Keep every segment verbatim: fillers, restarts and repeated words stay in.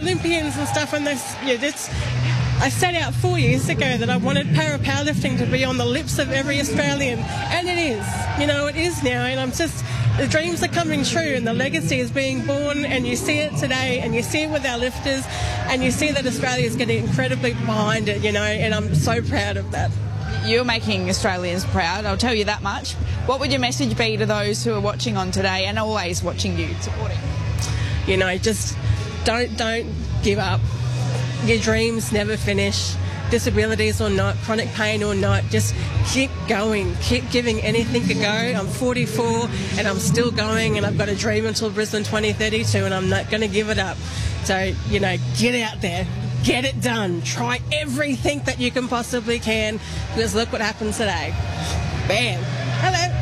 Olympians and stuff, and this, yeah, this, I set out four years ago that I wanted para-powerlifting to be on the lips of every Australian, and it is. You know, it is now, and I'm just, the dreams are coming true, and the legacy is being born, and you see it today, and you see it with our lifters, and you see that Australia is getting incredibly behind it, you know, and I'm so proud of that. You're making Australians proud, I'll tell you that much. What would your message be to those who are watching on today and always watching you, supporting? You know, just don't, don't give up. Your dreams never finish. Disabilities or not, chronic pain or not, just keep going. Keep giving anything a go. I'm forty-four and I'm still going, and I've got a dream until Brisbane twenty thirty-two, and I'm not going to give it up. So, you know, get out there. Get it done. Try everything that you can possibly can, because look what happened today. Bam. Hello.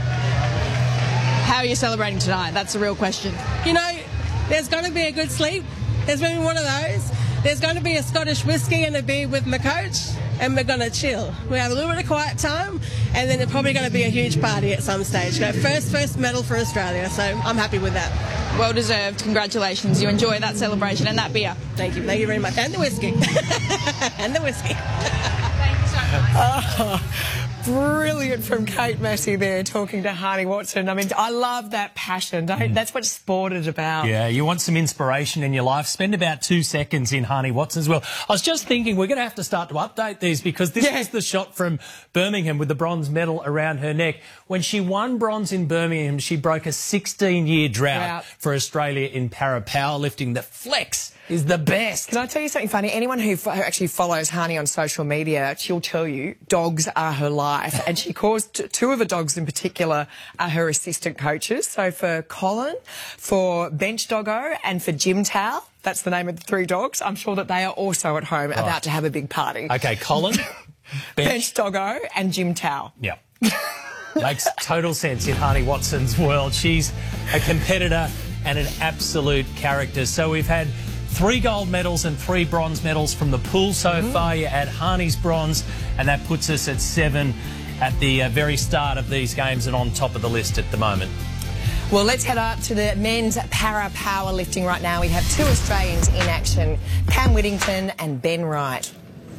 How are you celebrating tonight? That's the real question. You know, there's going to be a good sleep. There's going to be one of those. There's going to be a Scottish whiskey and a beer with my coach, and we're going to chill. We have a little bit of quiet time, and then there's probably going to be a huge party at some stage. Go first, first medal for Australia, so I'm happy with that. Well deserved. Congratulations. You enjoy that celebration and that beer. Thank you. Thank you very much. And the whiskey. And the whiskey. Thank you so much. Oh, brilliant from Kate Massey there, talking to Hani Watson. I mean, I love that passion. Don't, mm. That's what sport is about. Yeah, you want some inspiration in your life, spend about two seconds in Hani Watson as well. I was just thinking we're going to have to start to update these, because this yeah. is the shot from Birmingham with the bronze medal around her neck. When she won bronze in Birmingham, she broke a sixteen-year drought wow. for Australia in para-powerlifting. The flex is the best. Can I tell you something funny? Anyone who, who actually follows Hani on social media, she'll tell you dogs are her life. And she calls t two of the dogs in particular are her assistant coaches. So for Colin, for Bench Doggo, and for Jim Towel, that's the name of the three dogs. I'm sure that they are also at home right. about to have a big party. Okay, Colin, Bench, Bench Doggo and Jim Towel. Yeah. Makes total sense in Hani Watson's world. She's a competitor and an absolute character. So we've had three gold medals and three bronze medals from the pool so mm-hmm. far. You add Hani's bronze, and that puts us at seven at the uh, very start of these games and on top of the list at the moment. Well, let's head up to the men's para-powerlifting right now. We have two Australians in action, Cam Whittington and Ben Wright.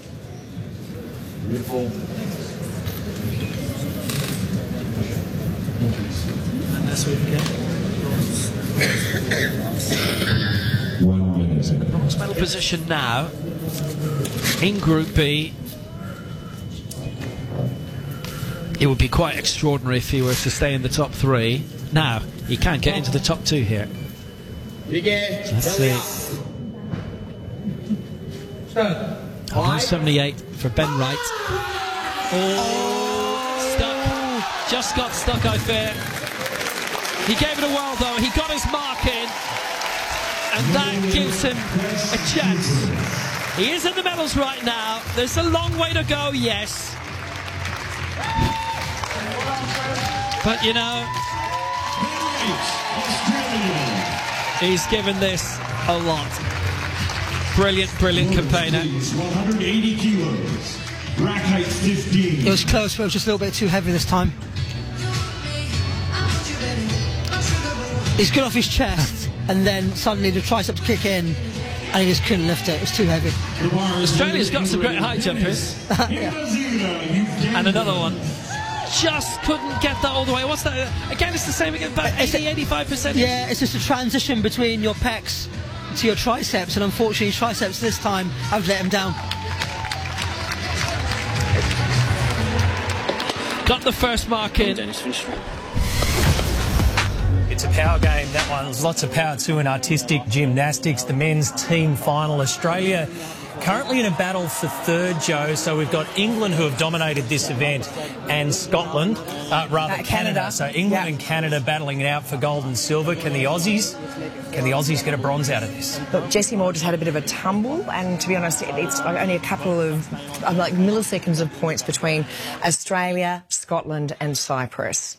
Beautiful. And that's what we get. One minute. Bronze medal position now in Group B. It would be quite extraordinary if he were to stay in the top three. Now, he can get into the top two here. Let's see. one seventy-eight for Ben Wright. Oh, stuck. Just got stuck, I fear. He gave it a whirl, though. He got his mark in. And that gives him a chance. He is in the medals right now. There's a long way to go, yes. But, you know, he's given this a lot. Brilliant, brilliant campaigner. one hundred eighty kilos. Rack height fifteen. It was close, but it was just a little bit too heavy this time. He's good off his chest, and then suddenly the triceps kick in, and he just couldn't lift it. It was too heavy. Australia's got some great high jumpers. Yeah. And another one. Just couldn't get that all the way. What's that? Again, it's the same again, about eighty, eighty-five percent. Yeah, it's just a transition between your pecs to your triceps, and unfortunately triceps this time have let him down. Got the first mark in. It's a power game, that one. There's lots of power too in artistic gymnastics. The men's team final. Australia currently in a battle for third, Joe. So we've got England, who have dominated this event, and Scotland, uh, rather uh, Canada. Canada. So England yeah. and Canada battling it out for gold and silver. Can the Aussies, can the Aussies get a bronze out of this? Look, Jessie Moore just had a bit of a tumble, and to be honest, it's only a couple of like milliseconds of points between Australia, Scotland and Cyprus.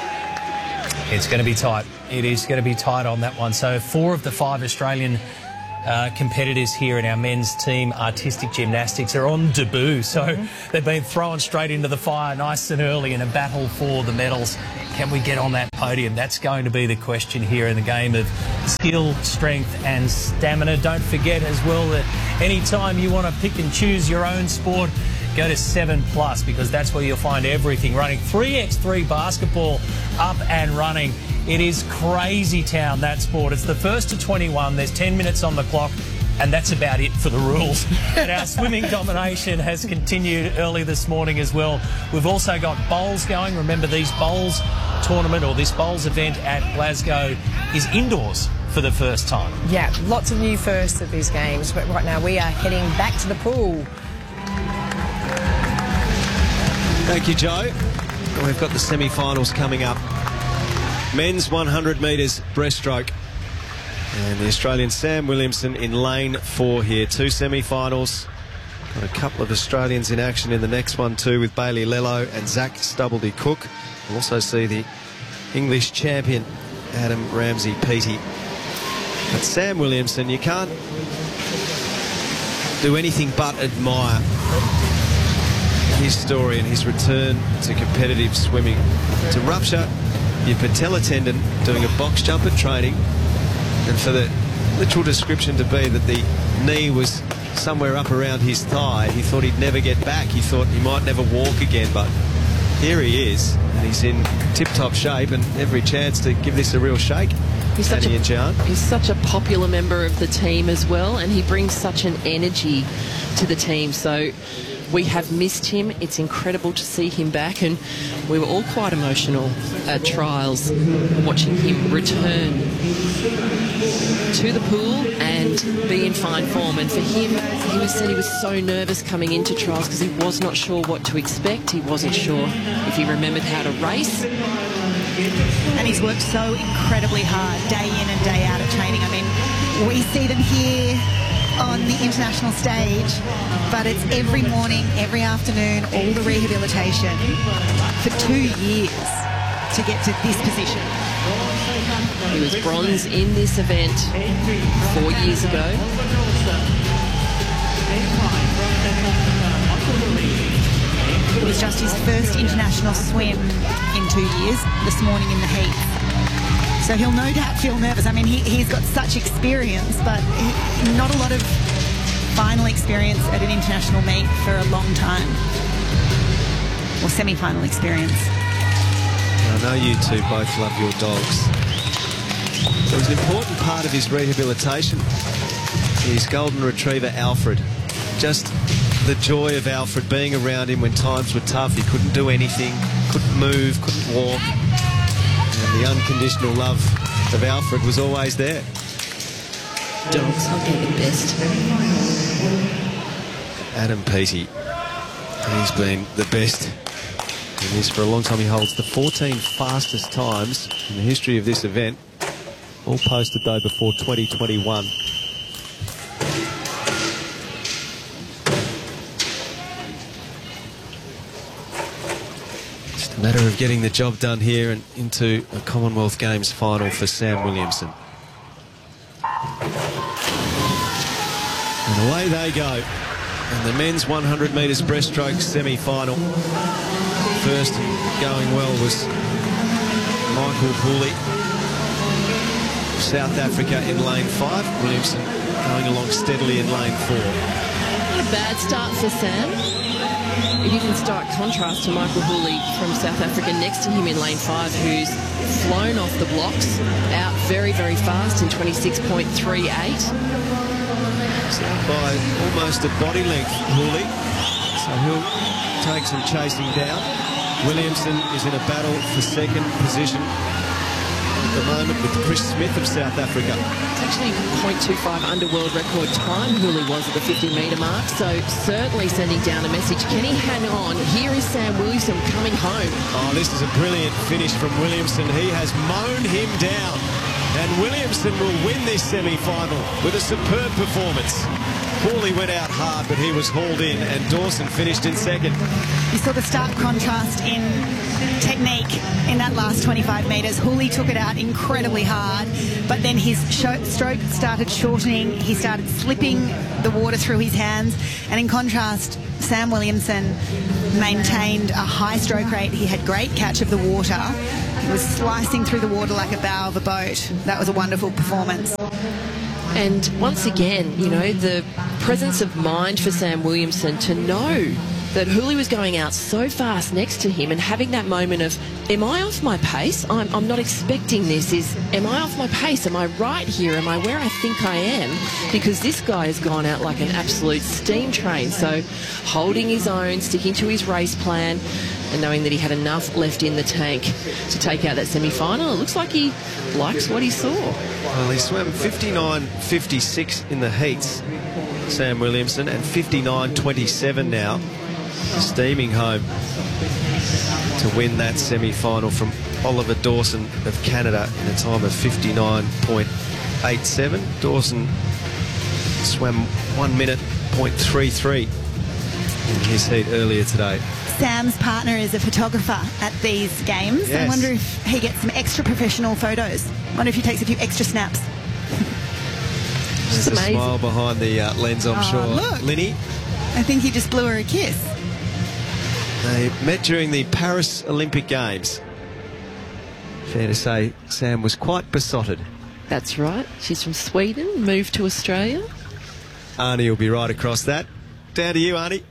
It's going to be tight. It is going to be tight on that one. So four of the five Australian uh, competitors here in our men's team artistic gymnastics are on debut, so mm-hmm. they've been thrown straight into the fire nice and early in a battle for the medals. Can we get on that podium? That's going to be the question here in the game of skill, strength and stamina. Don't forget as well that any time you want to pick and choose your own sport, go to seven plus, because that's where you'll find everything running. three by three basketball up and running. It is crazy town, that sport. It's the first to twenty-one. There's ten minutes on the clock, and that's about it for the rules. And our swimming domination has continued early this morning as well. We've also got bowls going. Remember, these bowls tournament, or this bowls event at Glasgow, is indoors for the first time. Yeah, lots of new firsts at these games, but right now we are heading back to the pool. Thank you, Joe. We've got the semi-finals coming up. Men's one hundred metres breaststroke. And the Australian Sam Williamson in lane four here. Two semi-finals. Got a couple of Australians in action in the next one too, with Bailey Lello and Zach Stubblety-Cook. We'll also see the English champion, Adam Ramsey-Peaty. But Sam Williamson, you can't do anything but admire his story and his return to competitive swimming. To rupture your patella tendon doing a box jump at training, and for the literal description to be that the knee was somewhere up around his thigh, he thought he'd never get back. He thought he might never walk again, but here he is, and he's in tip-top shape and every chance to give this a real shake. He's such, Annie a, and John. he's such a popular member of the team as well, and he brings such an energy to the team. So we have missed him. It's incredible to see him back, and we were all quite emotional at trials watching him return to the pool and be in fine form. And for him, he was said he was so nervous coming into trials because he was not sure what to expect. He wasn't sure if he remembered how to race. And he's worked so incredibly hard day in and day out at training. I mean, we see them here on the international stage, but it's every morning, every afternoon, all the rehabilitation for two years to get to this position. He was bronze in this event four years ago. It was just his first international swim in two years, this morning in the heat. So he'll no doubt feel nervous. I mean, he, he's got such experience, but he, not a lot of final experience at an international meet for a long time. Or semi-final experience. I know you two both love your dogs. It was an important part of his rehabilitation. His golden retriever, Alfred. Just the joy of Alfred being around him when times were tough. He couldn't do anything, couldn't move, couldn't walk. And the unconditional love of Alfred was always there. Dogs are the best. Adam Peaty, he's been the best in this for a long time. He holds the fourteen fastest times in the history of this event, all posted though before twenty twenty-one. Just a matter of getting the job done here and into a Commonwealth Games final for Sam Williamson. And away they go. And the men's one hundred metres breaststroke semi-final. First going well was Michael Pooley, South Africa in lane five. Williamson going along steadily in lane four. Not a bad start for Sam. If you can start contrast to Michael Pooley from South Africa next to him in lane five, who's flown off the blocks out very, very fast in twenty-six point three eight. So by almost a body length, Pooley. So he'll take some chasing down. Williamson is in a battle for second position at the moment with Chris Smith of South Africa. It's actually point two five under world record time Pooley was at the fifty metre mark, so certainly sending down a message. Can he hang on? Here is Sam Williamson coming home. Oh, this is a brilliant finish from Williamson. He has mown him down. And Williamson will win this semi-final with a superb performance. Hawley went out hard, but he was hauled in, and Dawson finished in second. You saw the stark contrast in technique in that last twenty-five metres. Hawley took it out incredibly hard, but then his sho- stroke started shortening. He started slipping the water through his hands. And in contrast, Sam Williamson maintained a high stroke rate. He had great catch of the water. He was slicing through the water like a bow of a boat. That was a wonderful performance. And once again, you know, the presence of mind for Sam Williamson to know that Hawley was going out so fast next to him and having that moment of, am I off my pace? I'm, I'm not expecting this. Is, am I off my pace? Am I right here? Am I where I think I am? Because this guy has gone out like an absolute steam train. So holding his own, sticking to his race plan, and knowing that he had enough left in the tank to take out that semi-final. It looks like he likes what he saw. Well, he swam fifty-nine fifty-six in the heats, Sam Williamson, and fifty-nine twenty-seven now, steaming home to win that semi-final from Oliver Dawson of Canada in a time of fifty-nine point eight seven. Dawson swam one minute point three three in his heat earlier today. Sam's partner is a photographer at these games. Yes. I wonder if he gets some extra professional photos. I wonder if he takes a few extra snaps. There's a amazing. smile behind the uh, lens, I'm Oh, sure. look. Linny, I think he just blew her a kiss. they met during the Paris Olympic Games. Fair to say, Sam was quite besotted. That's right. She's from Sweden, moved to Australia. Arnie will be right across that. Down to you, Arnie.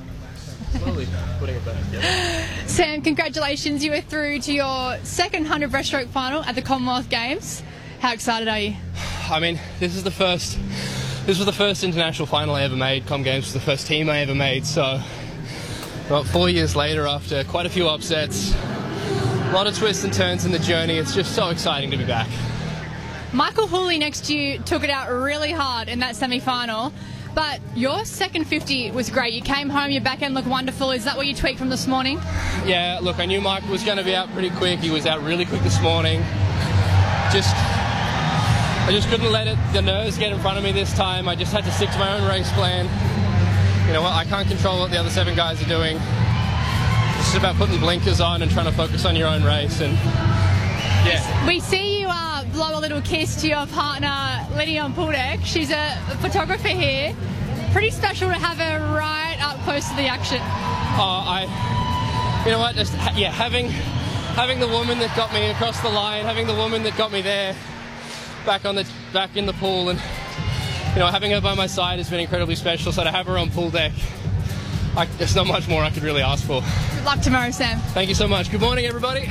Sam, congratulations. You were through to your second one hundred breaststroke final at the Commonwealth Games. How excited are you? I mean, this is the first, this was the first international final I ever made. Com Games was the first team I ever made. So, about four years later, after quite a few upsets, a lot of twists and turns in the journey, it's just so exciting to be back. Michael Hawley next to you took it out really hard in that semi-final, but your second fifty was great. You came home, your back end looked wonderful. Is that what you tweaked from this morning? Yeah, look, I knew Mike was going to be out pretty quick. He was out really quick this morning. Just, I just couldn't let it, the nerves get in front of me this time. I just had to stick to my own race plan. You know what, I can't control what the other seven guys are doing. It's just about putting blinkers on and trying to focus on your own race. And yeah. We see you uh, blow a little kiss to your partner, Lenny on pool deck. She's a photographer here. Pretty special to have her right up close to the action. Oh, I, you know what, just, yeah, having, having the woman that got me across the line, having the woman that got me there, back on the, back in the pool, and, you know, having her by my side has been incredibly special. So to have her on pool deck, I, there's not much more I could really ask for. Good luck tomorrow, Sam. Thank you so much. Good morning, everybody.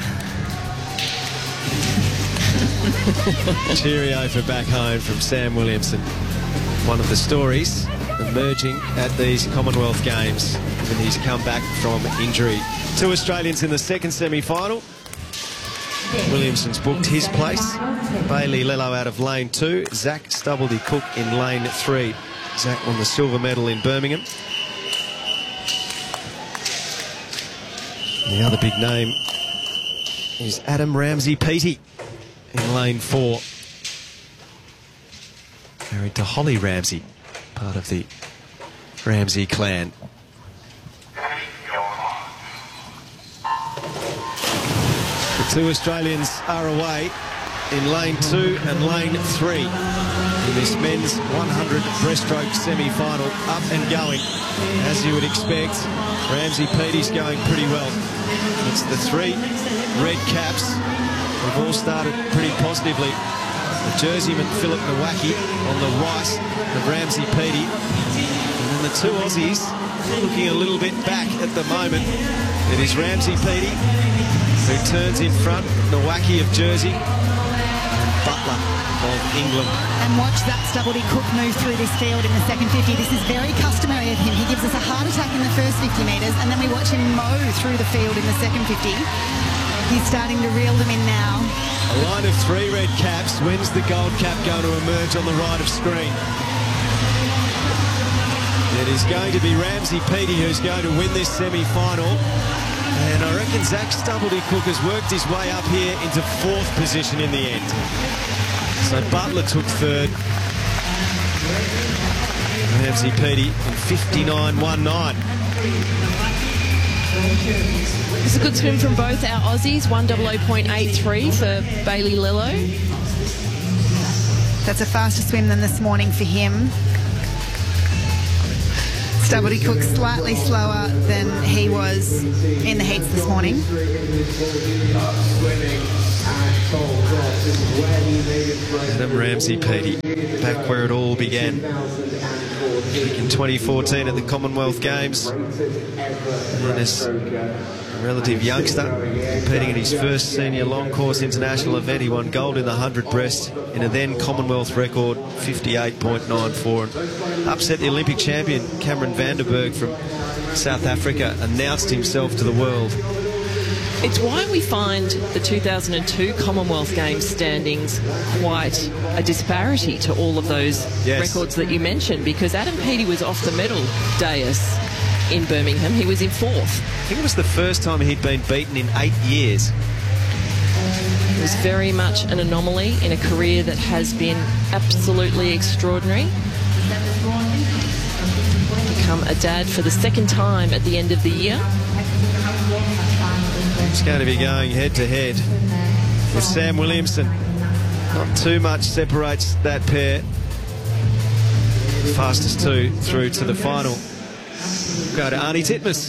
Cheerio for back home from Sam Williamson. One of the stories emerging at these Commonwealth Games when he's come back from injury. Two Australians in the second semi-final. Williamson's booked his place. Bailey Lello out of lane two. Zach Stubblety-Cook in lane three. Zach won the silver medal in Birmingham. The other big name is Adam Ramsey-Peaty in lane four. Married to Holly Ramsey, part of the Ramsey clan. The two Australians are away in lane two and lane three in this men's one hundred breaststroke semi-final. Up and going, as you would expect. Ramsey-Peaty's going pretty well. It's the three red caps. We've all started pretty positively. The Jerseyman Philip Nowacki on the right of Ramsey-Peaty. And then the two Aussies looking a little bit back at the moment. It is Ramsey-Peaty who turns in front, Nowacki of Jersey, and Butler of England. And watch Zach Stubblety-Cook move through this field in the second fifty. This is very customary of him. He gives us a heart attack in the first fifty metres, and then we watch him mow through the field in the second fifty. He's starting to reel them in now. A line of three red caps. When's the gold cap going to emerge on the right of screen? It is going to be Ramsey-Peaty who's going to win this semi-final. And I reckon Zach Stubblety-Cook has worked his way up here into fourth position in the end. So Butler took third. Ramsey Petey in fifty-nine nineteen. It's a good swim from both our Aussies, one oh oh point eight three for Bailey Lillo. That's a faster swim than this morning for him. Stubblety Cook slightly slower than he was in the heats this morning. Adam Ramsey Petey, back where it all began. In twenty fourteen at the Commonwealth Games. And as a relative youngster, competing in his first senior long course international event, he won gold in the one hundred breast in a then Commonwealth record fifty-eight point nine four. And upset the Olympic champion Cameron Vanderberg from South Africa, announced himself to the world. It's why we find the two thousand two Commonwealth Games standings quite a disparity to all of those yes. records that you mentioned, because Adam Petey was off the medal dais in Birmingham. He was in fourth. I think it was the first time he'd been beaten in eight years. It was very much an anomaly in a career that has been absolutely extraordinary. Become a dad for the second time at the end of the year. He's going to be going head-to-head with Sam Williamson. Not too much separates that pair. Fastest two through to the final. Go to Arnie Titmus.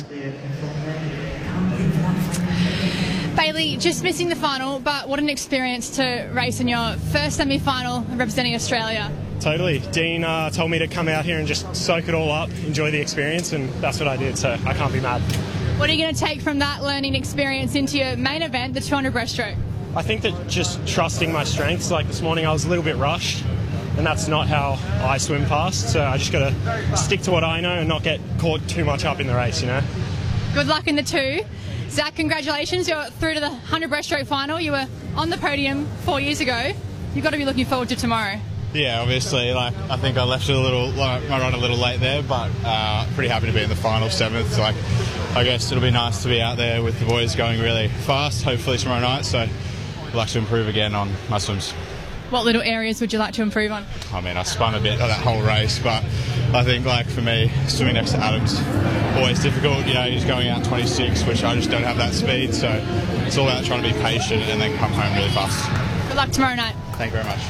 Bailey, just missing the final, but what an experience to race in your first semi-final representing Australia. Totally. Dean uh, told me to come out here and just soak it all up, enjoy the experience, and that's what I did, so I can't be mad. What are you going to take from that learning experience into your main event, the two hundred breaststroke? I think that just trusting my strengths. Like this morning I was a little bit rushed, and that's not how I swim past, so I just got to stick to what I know and not get caught too much up in the race, you know. Good luck in the two. Zach, congratulations. You're through to the one hundred breaststroke final. You were on the podium four years ago. You've got to be looking forward to tomorrow. Yeah, obviously, like I think I left it a little, like, my run a little late there, but uh, pretty happy to be in the final seventh. Like, I guess it'll be nice to be out there with the boys going really fast, hopefully tomorrow night. So, I'd like to improve again on my swims. What little areas would you like to improve on? I mean, I spun a bit of that whole race, but I think, like for me, swimming next to Adam's always difficult. You know, he's going out twenty-six, which I just don't have that speed. So, it's all about trying to be patient and then come home really fast. Good luck tomorrow night. Thank you very much.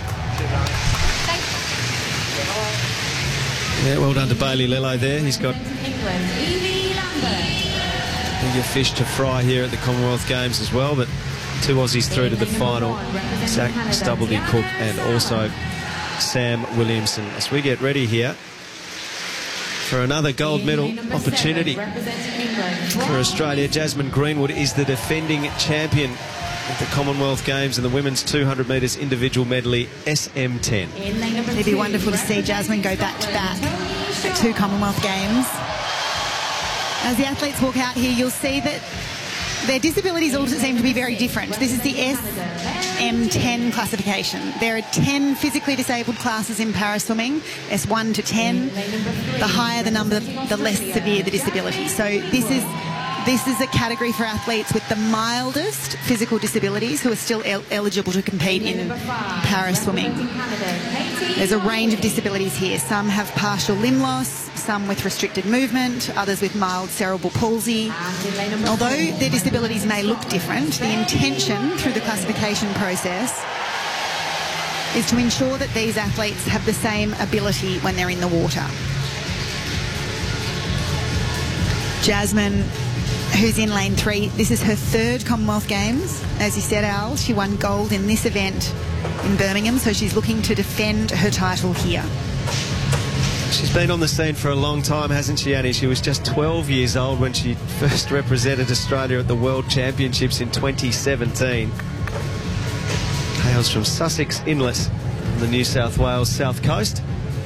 Yeah, well done to Bailey Lillo there. He's got bigger fish to fry here at the Commonwealth Games as well, but two Aussies through to the final. Zach Stubblety Cook and also Sam Williamson. As we get ready here for another gold medal opportunity for Australia. Jasmine Greenwood is the defending champion at the Commonwealth Games in the women's two hundred metres individual medley S M ten. It'd be wonderful to see Jasmine go back to back at two Commonwealth Games. As the athletes walk out here, you'll see that their disabilities all seem to be very different. This is the S M ten classification. There are ten physically disabled classes in paraswimming, S one to ten. The higher the number, the less severe the disability. So this is This is a category for athletes with the mildest physical disabilities who are still el eligible to compete in paraswimming. There's a range of disabilities here. Some have partial limb loss, some with restricted movement, others with mild cerebral palsy. Although their disabilities may look different, the intention through the classification process is to ensure that these athletes have the same ability when they're in the water. Jasmine, who's in lane three, this is her third Commonwealth Games. As you said, Al, she won gold in this event in Birmingham, so she's looking to defend her title here. She's been on the scene for a long time, hasn't she, Annie? She was just twelve years old when she first represented Australia at the World Championships in twenty seventeen. Hails from Sussex Inlet on the New South Wales south coast.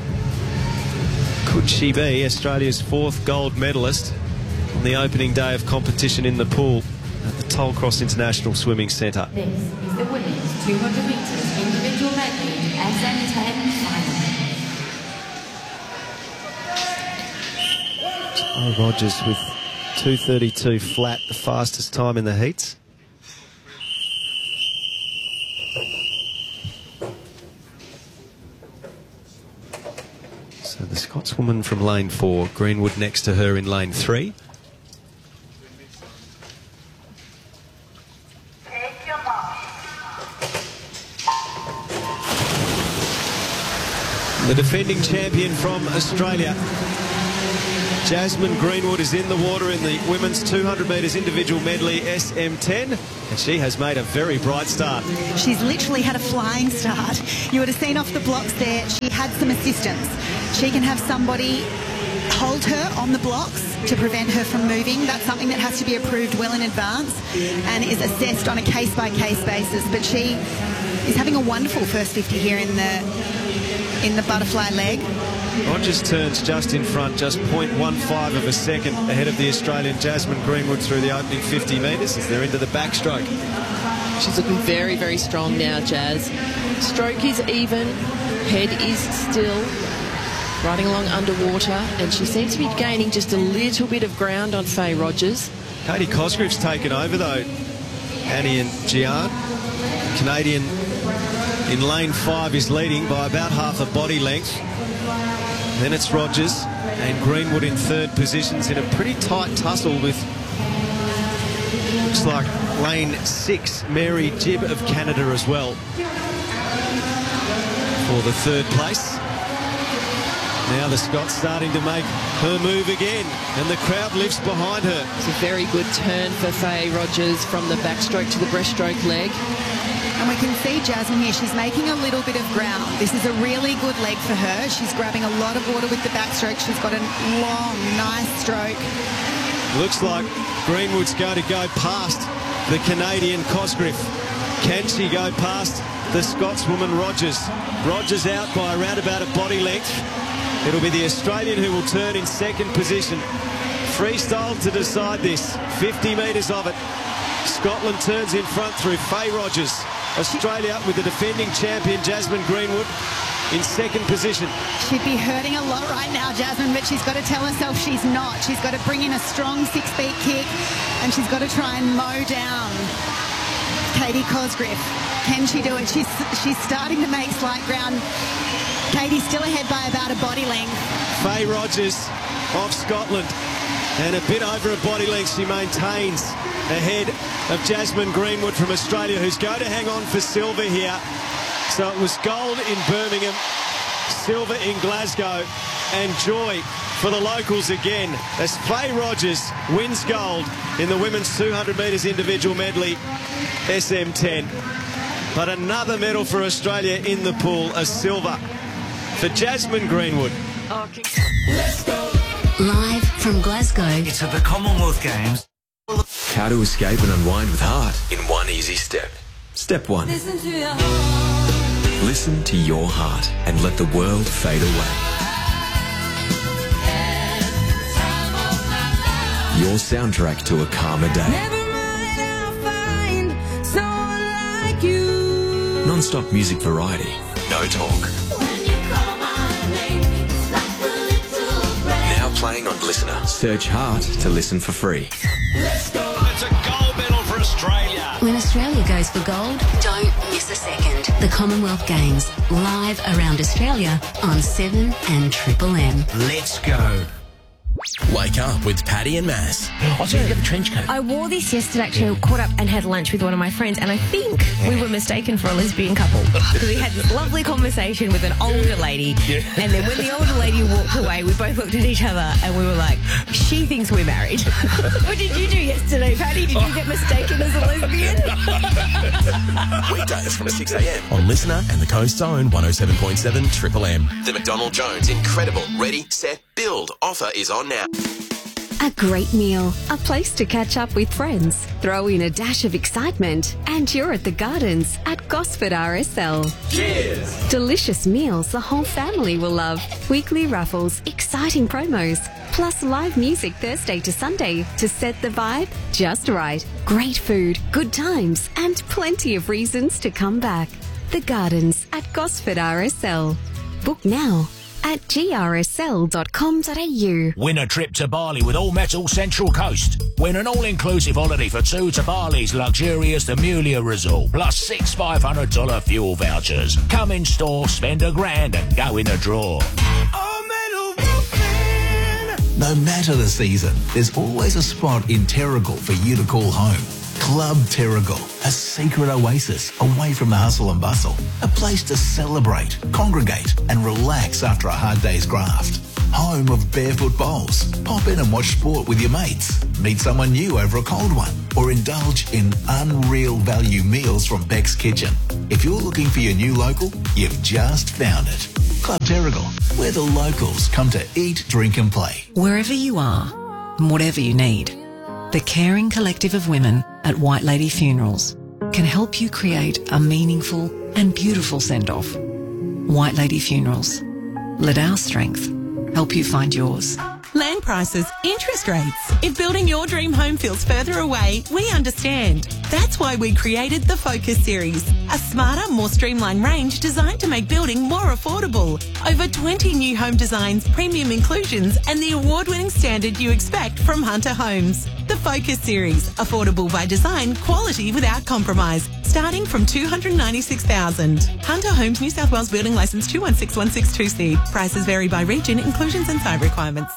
Could she be Australia's fourth gold medalist on the opening day of competition in the pool at the Tollcross International Swimming Centre? This is the women's two hundred metres individual medley S M ten final. Oh, Rogers with two thirty-two flat, the fastest time in the heats. So the Scotswoman from lane four, Greenwood next to her in lane three. The defending champion from Australia, Jasmine Greenwood, is in the water in the women's two hundred metres individual medley S M ten, and she has made a very bright start. She's literally had a flying start. You would have seen off the blocks there, she had some assistance. She can have somebody hold her on the blocks to prevent her from moving. That's something that has to be approved well in advance and is assessed on a case-by-case basis. But she is having a wonderful first fifty here in the in the butterfly leg. Rogers turns just in front, just zero point one five of a second ahead of the Australian Jasmine Greenwood through the opening fifty metres as they're into the backstroke. She's looking very, very strong now, Jazz. Stroke is even, head is still, riding along underwater, and she seems to be gaining just a little bit of ground on Faye Rogers. Katie Cosgriff's taken over, though. Annie and Gian. Canadian in lane five is leading by about half a body length. Then it's Rogers and Greenwood in third positions in a pretty tight tussle with, looks like, lane six, Mary Gibb of Canada as well for the third place. Now the Scots starting to make her move again, and the crowd lifts behind her. It's a very good turn for Faye Rogers from the backstroke to the breaststroke leg. And we can see Jasmine here, she's making a little bit of ground. This is a really good leg for her. She's grabbing a lot of water with the backstroke. She's got a long, nice stroke. Looks like Greenwood's going to go past the Canadian Cosgriff. Can she go past the Scotswoman Rogers? Rogers out by around about a body length. It'll be the Australian who will turn in second position. Freestyle to decide this. fifty metres of it. Scotland turns in front through Faye Rogers. Australia with the defending champion Jasmine Greenwood in second position. She'd be hurting a lot right now, Jasmine, but she's got to tell herself she's not. She's got to bring in a strong six-beat kick, and she's got to try and mow down Katie Cosgriff. Can she do it? She's, she's starting to make slight ground. Katie's still ahead by about a body length. Faye Rogers of Scotland, and a bit over a body length she maintains ahead of Jasmine Greenwood from Australia, who's going to hang on for silver here. So it was gold in Birmingham, silver in Glasgow, and joy for the locals again as Faye Rogers wins gold in the women's two hundred metres individual medley S M ten. But another medal for Australia in the pool, a silver for Jasmine Greenwood. Let's go. Live from Glasgow. It's at the Commonwealth Games. How to escape and unwind with heart in one easy step. Step one. Listen to your heart. Listen to your heart and let the world fade away. Your soundtrack to a calmer day. Never mind, I'll find someone like you. Non-stop music variety. No talk. When you call my name, it's like a little breath. Now playing on Listener. Search Heart to listen for free. Let's go. It's a gold medal for Australia. When Australia goes for gold, don't miss a second. The Commonwealth Games, live around Australia on seven and Triple M. Let's go. Wake up with Paddy and Mass. I was going to get a trench coat. I wore this yesterday, actually. I caught up and had lunch with one of my friends, and I think we were mistaken for a lesbian couple. Because we had this lovely conversation with an older lady, Yeah. and then when the older lady walked away, we both looked at each other, and we were like, she thinks we're married. What did you do yesterday, Paddy? Did you get mistaken as a lesbian? Weekdays from six a m on Listener and the Coast's own one oh seven point seven Triple M. The McDonald Jones Incredible Ready, Set, Build offer is on now. A great meal, a place to catch up with friends, throw in a dash of excitement, and you're at the Gardens at Gosford R S L. Cheers! Delicious meals the whole family will love, weekly raffles, exciting promos, plus live music Thursday to Sunday to set the vibe just right. Great food, good times, and plenty of reasons to come back. The Gardens at Gosford R S L. Book now at g r s l dot com dot a u. Win a trip to Bali with All Metal Central Coast. Win an all-inclusive holiday for two to Bali's luxurious The Mulia Resort, plus six five hundred dollars fuel vouchers. Come in store, spend a grand, and go in the draw. Oh, man. No matter the season, there's always a spot in Terrigal for you to call home. Club Terrigal, a secret oasis away from the hustle and bustle. A place to celebrate, congregate and relax after a hard day's graft. Home of barefoot bowls. Pop in and watch sport with your mates. Meet someone new over a cold one. Or indulge in unreal value meals from Beck's Kitchen. If you're looking for your new local, you've just found it. Club Terrigal, where the locals come to eat, drink and play. Wherever you are, and whatever you need, the caring collective of women at White Lady Funerals can help you create a meaningful and beautiful send-off. White Lady Funerals. Let our strength help you find yours. Land prices, interest rates. If building your dream home feels further away, we understand. That's why we created the Focus Series, a smarter, more streamlined range designed to make building more affordable. Over twenty new home designs, premium inclusions, and the award-winning standard you expect from Hunter Homes. The Focus Series, affordable by design, quality without compromise, starting from two hundred ninety-six thousand dollars. Hunter Homes, New South Wales Building Licence two one six one six two C. Prices vary by region, inclusions and site requirements.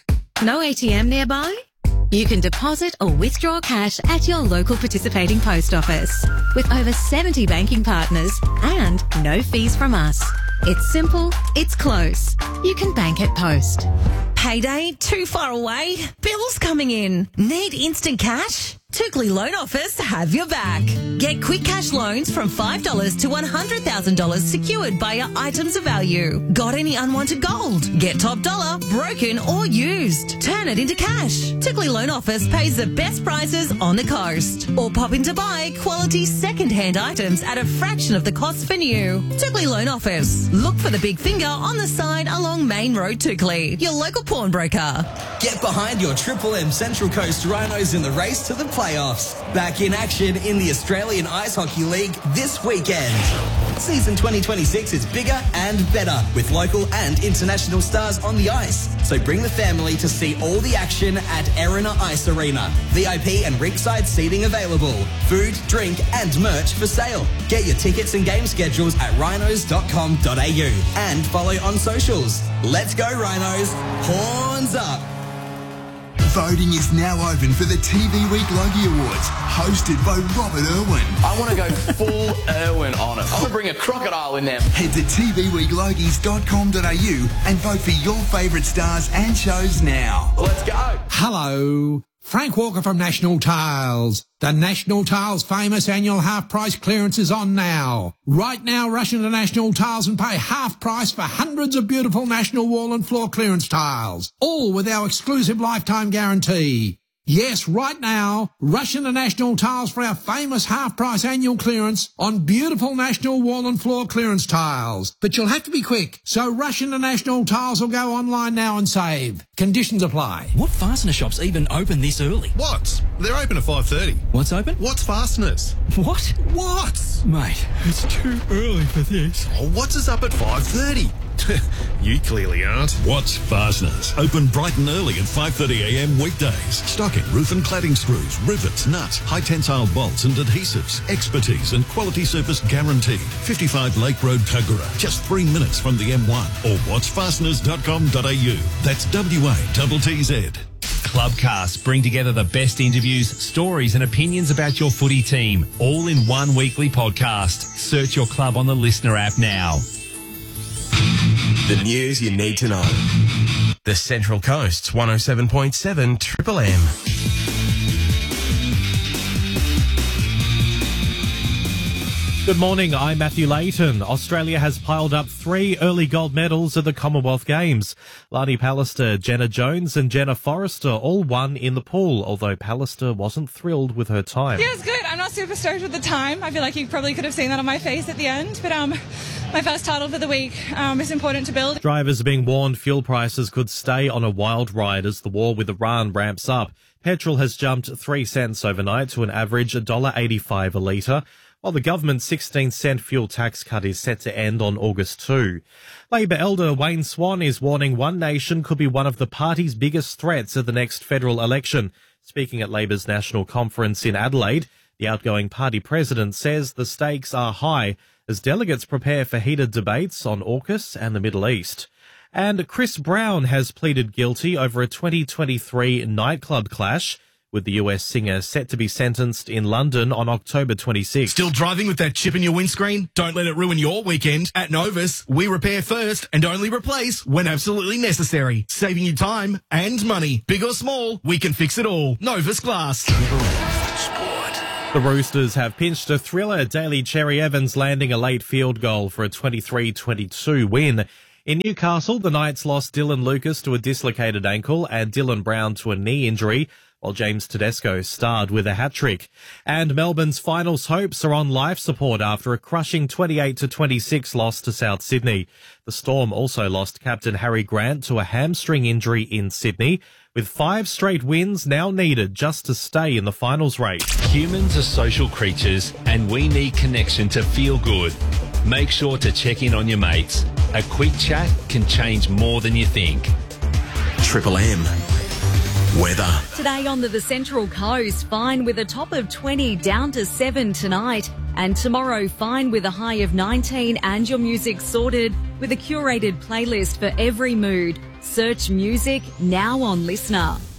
No A T M nearby? You can deposit or withdraw cash at your local participating post office. With over seventy banking partners and no fees from us. It's simple, it's close. You can bank at Post. Payday too far away? Bills coming in? Need instant cash? Tookley Loan Office have your back. Get quick cash loans from five dollars to one hundred thousand dollars secured by your items of value. Got any unwanted gold? Get top dollar, broken or used. Turn it into cash. Tookley Loan Office pays the best prices on the coast. Or pop in to buy quality second-hand items at a fraction of the cost for new. Tookley Loan Office. Look for the big finger on the side along Main Road, Tookley. Your local pawnbroker. Get behind your Triple M Central Coast Rhinos in the race to the playoffs. Back in action in the Australian Ice Hockey League this weekend. Season twenty twenty-six is bigger and better with local and international stars on the ice. So bring the family to see all the action at Erina Ice Arena. V I P and ringside seating available. Food, drink and merch for sale. Get your tickets and game schedules at rhinos dot com dot a u and follow on socials. Let's go Rhinos. Horns up. Voting is now open for the T V Week Logie Awards, hosted by Robert Irwin. I want to go full Irwin on it. I want to bring a crocodile in there. Head to t v week logies dot com dot a u and vote for your favourite stars and shows now. Let's go. Hello. Frank Walker from National Tiles. The National Tiles famous annual half price clearance is on now. Right now, rush into National Tiles and pay half price for hundreds of beautiful National wall and floor clearance tiles. All with our exclusive lifetime guarantee. Yes, right now, rush into National Tiles for our famous half-price annual clearance on beautiful National wall and floor clearance tiles. But you'll have to be quick, so rush into National Tiles or go online now and save. Conditions apply. What fastener shops even open this early? What? They're open at five thirty. What's open? What's Fasteners? What? What? Mate, it's too early for this. Oh, what's us up at five thirty? You clearly aren't. What's Fasteners? Open bright and early at five thirty a m weekdays. Stocking roof and cladding screws, rivets, nuts, high tensile bolts and adhesives. Expertise and quality service guaranteed. fifty-five Lake Road, Tuggerah. Just three minutes from the M one. Or whats fasteners dot com dot a u. That's W A T T Z. Clubcasts bring together the best interviews, stories and opinions about your footy team, all in one weekly podcast. Search your club on the Listener app now. The news you need to know. The Central Coast's one oh seven point seven Triple M. Good morning, I'm Matthew Layton. Australia has piled up three early gold medals at the Commonwealth Games. Lani Pallister, Jenna Jones and Jenna Forrester all won in the pool, although Pallister wasn't thrilled with her time. Yeah, it's good. I'm not super stoked with the time. I feel like you probably could have seen that on my face at the end. But um, my first title for the week um, is important to build. Drivers are being warned fuel prices could stay on a wild ride as the war with Iran ramps up. Petrol has jumped three cents overnight to an average one dollar eighty-five a litre, while the government's sixteen cent fuel tax cut is set to end on August second. Labor elder Wayne Swan is warning One Nation could be one of the party's biggest threats at the next federal election. Speaking at Labor's national conference in Adelaide, the outgoing party president says the stakes are high as delegates prepare for heated debates on AUKUS and the Middle East. And Chris Brown has pleaded guilty over a twenty twenty-three nightclub clash, with the U S singer set to be sentenced in London on October twenty-sixth. Still driving with that chip in your windscreen? Don't let it ruin your weekend. At Novus, we repair first and only replace when absolutely necessary, saving you time and money. Big or small, we can fix it all. Novus Glass. The Roosters have pinched a thriller, Daly Cherry Evans landing a late field goal for a twenty-three twenty-two win. In Newcastle, the Knights lost Dylan Lucas to a dislocated ankle and Dylan Brown to a knee injury, while James Tedesco starred with a hat-trick. And Melbourne's finals hopes are on life support after a crushing twenty-eight to twenty-six loss to South Sydney. The Storm also lost captain Harry Grant to a hamstring injury in Sydney, with five straight wins now needed just to stay in the finals race. Humans are social creatures and we need connection to feel good. Make sure to check in on your mates. A quick chat can change more than you think. Triple M. Weather. Today on the, the Central Coast, fine with a top of twenty down to seven tonight. And tomorrow, fine with a high of nineteen and your music sorted with a curated playlist for every mood. Search music now on Listener.